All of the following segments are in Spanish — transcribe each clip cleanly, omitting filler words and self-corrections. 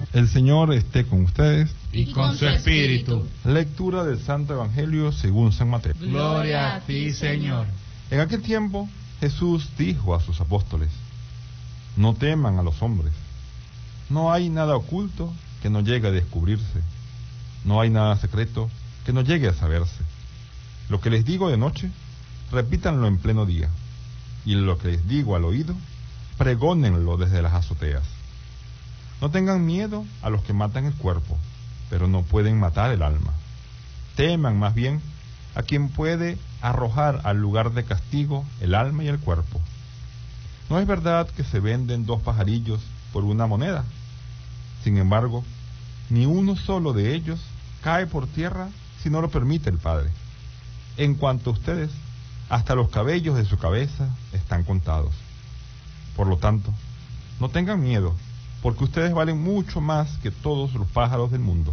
El Señor esté con ustedes. Y con su espíritu. Lectura del Santo Evangelio según San Mateo. Gloria a ti, Señor. En aquel tiempo Jesús dijo a sus apóstoles: no teman a los hombres. No hay nada oculto que no llegue a descubrirse. No hay nada secreto que no llegue a saberse. Lo que les digo de noche, repítanlo en pleno día. Y lo que les digo al oído, pregónenlo desde las azoteas. No tengan miedo a los que matan el cuerpo, pero no pueden matar el alma. Teman más bien a quien puede arrojar al lugar de castigo el alma y el cuerpo. ¿No es verdad que se venden 2 pajarillos por 1 moneda? Sin embargo, ni uno solo de ellos cae por tierra si no lo permite el Padre. En cuanto a ustedes, hasta los cabellos de su cabeza están contados. Por lo tanto, no tengan miedo, porque ustedes valen mucho más que todos los pájaros del mundo.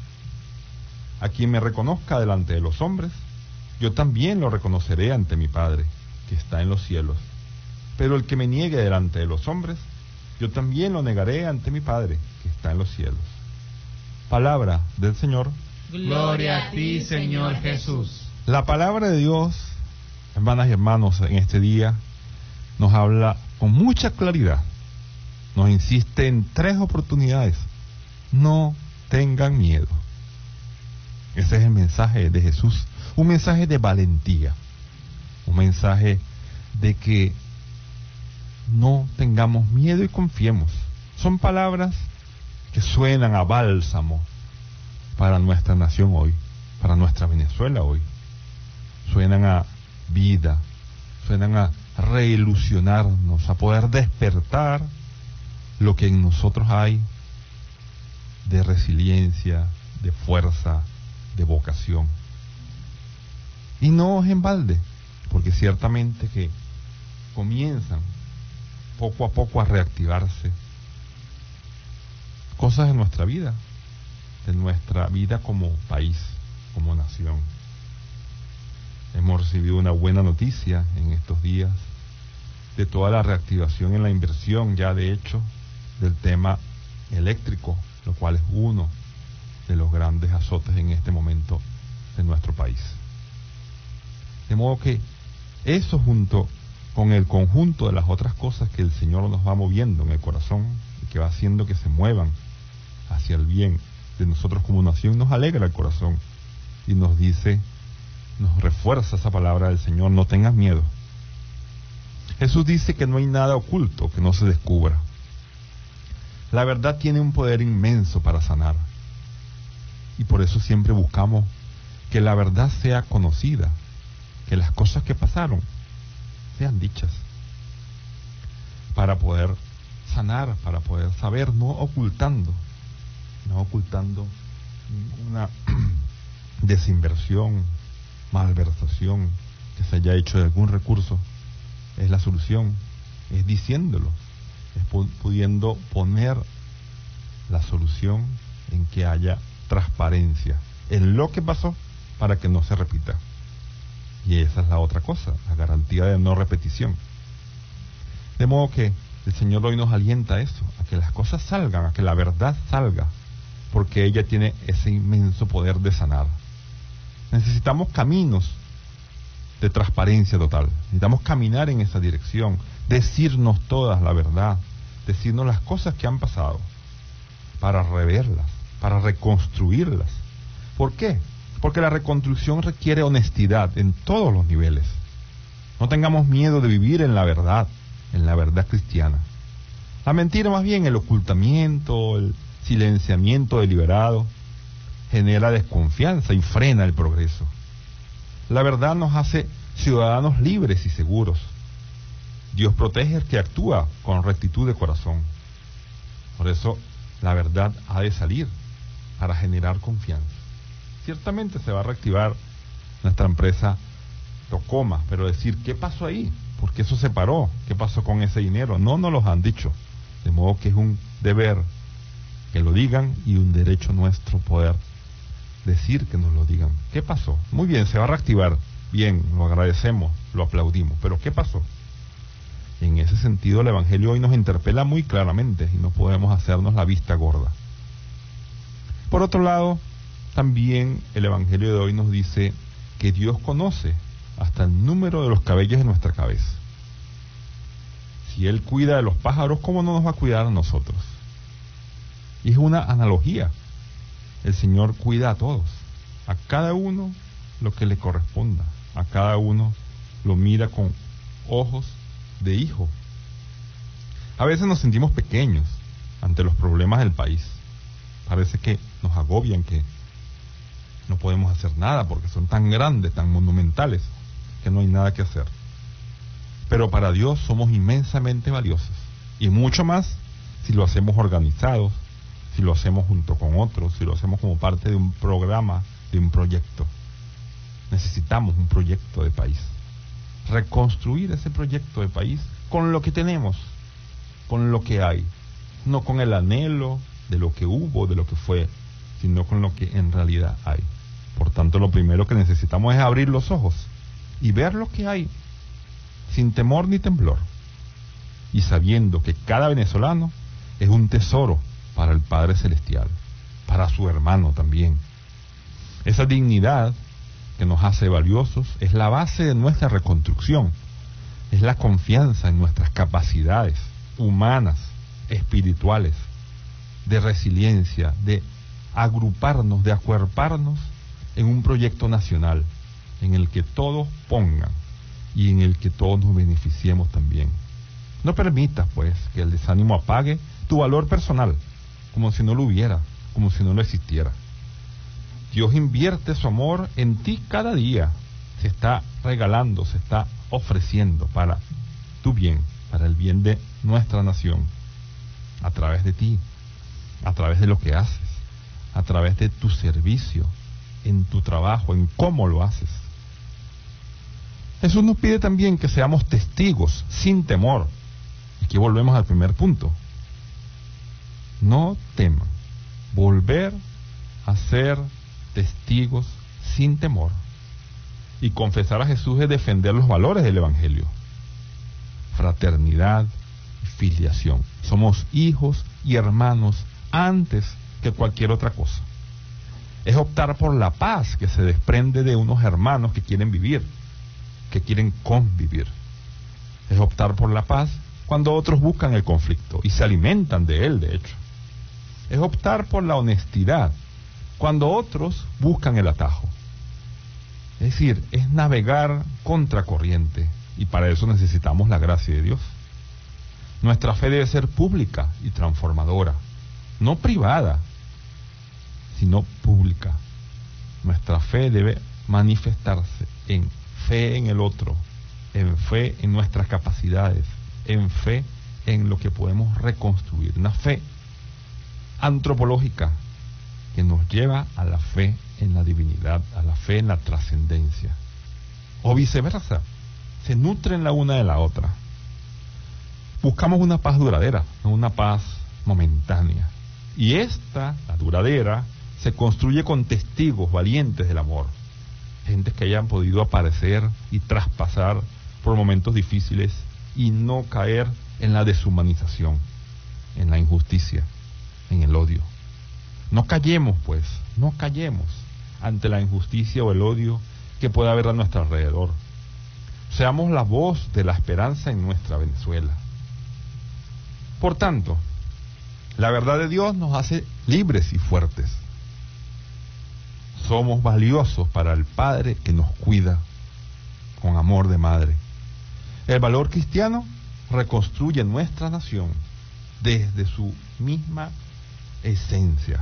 A quien me reconozca delante de los hombres, yo también lo reconoceré ante mi Padre, que está en los cielos. Pero el que me niegue delante de los hombres, yo también lo negaré ante mi Padre, que está en los cielos. Palabra del Señor. Gloria a ti, Señor Jesús. La palabra de Dios, hermanas y hermanos, en este día nos habla con mucha claridad. Nos insiste en 3 oportunidades: no tengan miedo. Ese es el mensaje de Jesús, un mensaje de valentía, un mensaje de que no tengamos miedo y confiemos. Son palabras que suenan a bálsamo para nuestra nación hoy, para nuestra Venezuela hoy. Suenan a vida, suenan a reilusionarnos, a poder despertar lo que en nosotros hay de resiliencia, de fuerza, de vocación. Y no es en balde, porque ciertamente que comienzan poco a poco a reactivarse cosas de nuestra vida como país, como nación. Hemos recibido una buena noticia en estos días de toda la reactivación en la inversión, ya de hecho, del tema eléctrico, lo cual es uno de los grandes azotes en este momento de nuestro país. De modo que eso, junto con el conjunto de las otras cosas que el Señor nos va moviendo en el corazón y que va haciendo que se muevan hacia el bien de nosotros como nación, nos alegra el corazón y nos dice, nos refuerza esa palabra del Señor: no tengas miedo. Jesús dice que no hay nada oculto que no se descubra. La verdad tiene un poder inmenso para sanar, y por eso siempre buscamos que la verdad sea conocida, que las cosas que pasaron sean dichas, para poder sanar, para poder saber, no ocultando ninguna desinversión, malversación que se haya hecho de algún recurso. Es la solución, es diciéndolo, es pudiendo poner la solución en que haya transparencia en lo que pasó para que no se repita. Y esa es la otra cosa, la garantía de no repetición. De modo que el Señor hoy nos alienta a eso, a que las cosas salgan, a que la verdad salga, porque ella tiene ese inmenso poder de sanar. Necesitamos caminos de transparencia total, necesitamos caminar en esa dirección, decirnos todas la verdad, decirnos las cosas que han pasado, para reverlas, para reconstruirlas. ¿Por qué? Porque la reconstrucción requiere honestidad en todos los niveles. No tengamos miedo de vivir en la verdad cristiana. La mentira, más bien, el ocultamiento, el silenciamiento deliberado, genera desconfianza y frena el progreso. La verdad nos hace ciudadanos libres y seguros. Dios protege al que actúa con rectitud de corazón. Por eso la verdad ha de salir para generar confianza. Ciertamente se va a reactivar nuestra empresa Tocoma, pero decir, ¿qué pasó ahí? ¿Por qué eso se paró? ¿Qué pasó con ese dinero? No nos lo han dicho. De modo que es un deber que lo digan y un derecho nuestro poder decir que nos lo digan. ¿Qué pasó? Muy bien, se va a reactivar. Bien, lo agradecemos, lo aplaudimos. Pero ¿qué pasó? En ese sentido, el Evangelio hoy nos interpela muy claramente y no podemos hacernos la vista gorda. por otro lado, también el Evangelio de hoy nos dice que Dios conoce hasta el número de los cabellos de nuestra cabeza. Si Él cuida de los pájaros, ¿cómo no nos va a cuidar a nosotros? Y es una analogía. El Señor cuida a todos, a cada uno lo que le corresponda, a cada uno lo mira con ojos de hijo. A veces nos sentimos pequeños ante los problemas del país. Parece que nos agobian, que no podemos hacer nada porque son tan grandes, tan monumentales, que no hay nada que hacer. Pero para Dios somos inmensamente valiosos, y mucho más si lo hacemos organizados, si lo hacemos junto con otros, si lo hacemos como parte de un programa, de un proyecto. Necesitamos un proyecto de país. Reconstruir ese proyecto de país con lo que tenemos, con lo que hay, no con el anhelo de lo que hubo, de lo que fue, sino con lo que en realidad hay. Por tanto, lo primero que necesitamos es abrir los ojos y ver lo que hay, sin temor ni temblor, y sabiendo que cada venezolano es un tesoro para el Padre Celestial, para su hermano también. Esa dignidad que nos hace valiosos es la base de nuestra reconstrucción, es la confianza en nuestras capacidades humanas, espirituales, de resiliencia, de agruparnos, de acuerparnos en un proyecto nacional, en el que todos pongan y en el que todos nos beneficiemos también. No permitas, pues, que el desánimo apague tu valor personal, como si no lo hubiera, como si no lo existiera. Dios invierte su amor en ti cada día, se está regalando, se está ofreciendo para tu bien, para el bien de nuestra nación, a través de ti, a través de lo que haces, a través de tu servicio, en tu trabajo, en cómo lo haces. Jesús nos pide también que seamos testigos sin temor. Aquí volvemos al primer punto. No teman. Volver a ser testigos sin temor. Y confesar a Jesús es defender los valores del Evangelio. Fraternidad y filiación. Somos hijos y hermanos antes que cualquier otra cosa. Es optar por la paz que se desprende de unos hermanos que quieren vivir, que quieren convivir. Es optar por la paz cuando otros buscan el conflicto y se alimentan de él, de hecho. Es optar por la honestidad cuando otros buscan el atajo. Es decir, es navegar contracorriente, y para eso necesitamos la gracia de Dios. Nuestra fe debe ser pública y transformadora, no privada, sino pública. Nuestra fe debe manifestarse en fe en el otro, en fe en nuestras capacidades, en fe en lo que podemos reconstruir. Una fe antropológica que nos lleva a la fe en la divinidad, a la fe en la trascendencia. O viceversa, se nutren la una de la otra. Buscamos una paz duradera, no una paz momentánea. Y esta, la duradera, se construye con testigos valientes del amor. Gentes que hayan podido aparecer y traspasar por momentos difíciles y no caer en la deshumanización, en la injusticia, en el odio. No callemos, pues, no callemos ante la injusticia o el odio que pueda haber a nuestro alrededor. Seamos la voz de la esperanza en nuestra Venezuela. Por tanto, la verdad de Dios nos hace libres y fuertes. Somos valiosos para el Padre que nos cuida con amor de madre. El valor cristiano reconstruye nuestra nación desde su misma esencia.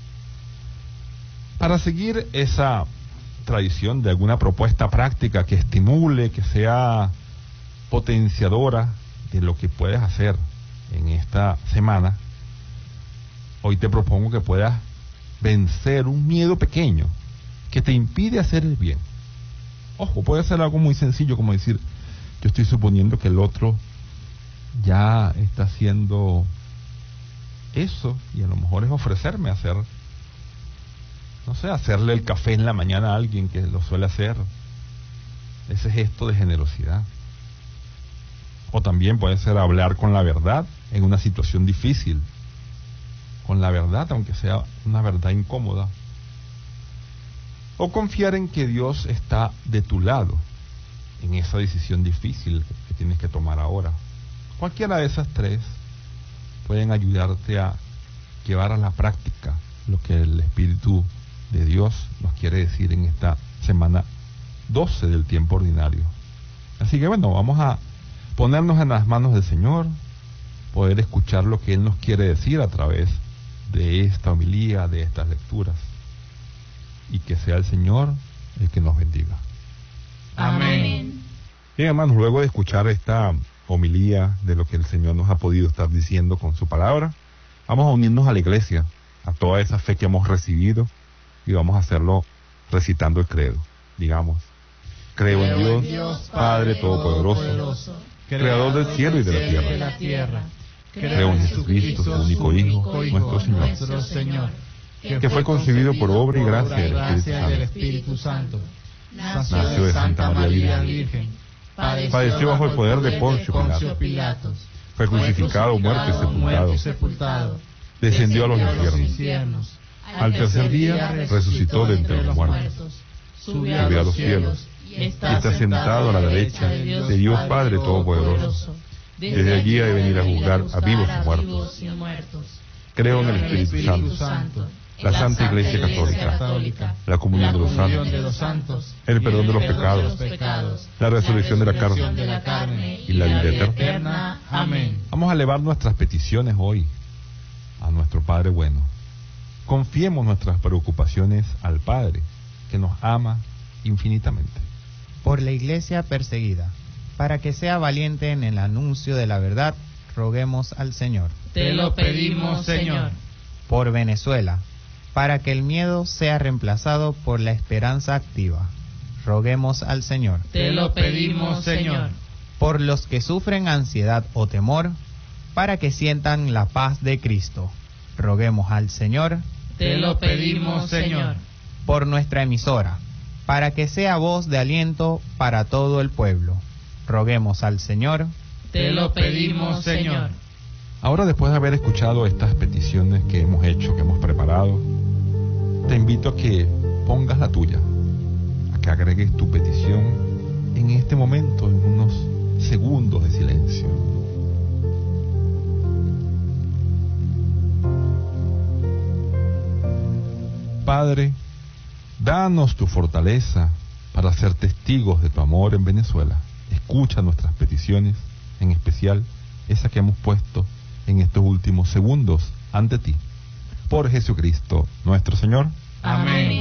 Para seguir esa tradición de alguna propuesta práctica que estimule, que sea potenciadora de lo que puedes hacer en esta semana, hoy te propongo que puedas vencer un miedo pequeño que te impide hacer el bien. Ojo, puede ser algo muy sencillo como decir, yo estoy suponiendo que el otro ya está haciendo eso y a lo mejor es ofrecerme a hacer, no sé, hacerle el café en la mañana a alguien que lo suele hacer. Ese gesto de generosidad. O también puede ser hablar con la verdad en una situación difícil. con la verdad, aunque sea una verdad incómoda, o confiar en que Dios está de tu lado en esa decisión difícil que tienes que tomar ahora. Cualquiera de esas tres pueden ayudarte a llevar a la práctica lo que el Espíritu de Dios nos quiere decir en esta semana 12 del tiempo ordinario. Así que bueno, vamos a ponernos en las manos del Señor, poder escuchar lo que Él nos quiere decir a través de esta homilía, de estas lecturas, y que sea el Señor el que nos bendiga. Amén. Bien, hermanos, luego de escuchar esta homilía de lo que el Señor nos ha podido estar diciendo con su palabra, vamos a unirnos a la iglesia, a toda esa fe que hemos recibido, y vamos a hacerlo recitando el credo. Digamos: creo en Dios, Padre Todopoderoso, Creador del cielo y de la tierra. Creo en Jesucristo, su único Hijo, nuestro Señor, que fue concebido por obra y gracia del Espíritu Santo. Nació de Santa María Virgen, padeció bajo el poder de Poncio Pilatos, fue crucificado, muerto y sepultado, descendió a los infiernos, al tercer día resucitó de entre los muertos, subió a los cielos y está sentado a la derecha de Dios Padre Todopoderoso. Desde allí ha de venir a juzgar a vivos y muertos. Creo en el Espíritu Santo, la Santa Iglesia Católica, la comunión de los santos, el perdón de los pecados, la resurrección de la carne y la vida eterna. Amén. Vamos a elevar nuestras peticiones hoy a nuestro Padre bueno. Confiemos nuestras preocupaciones al Padre, que nos ama infinitamente. Por la Iglesia perseguida, para que sea valiente en el anuncio de la verdad, roguemos al Señor. Te lo pedimos, Señor. Por Venezuela, para que el miedo sea reemplazado por la esperanza activa, roguemos al Señor. Te lo pedimos, Señor. Por los que sufren ansiedad o temor, para que sientan la paz de Cristo, roguemos al Señor. Te lo pedimos, Señor. Por nuestra emisora, para que sea voz de aliento para todo el pueblo, roguemos al Señor. Te lo pedimos, Señor. Ahora, después de haber escuchado estas peticiones que hemos hecho, que hemos preparado, te invito a que pongas la tuya, a que agregues tu petición en este momento, en unos segundos de silencio. Padre, danos tu fortaleza para ser testigos de tu amor en Venezuela. Escucha nuestras peticiones, en especial esa que hemos puesto en estos últimos segundos ante ti. Por Jesucristo nuestro Señor. Amén.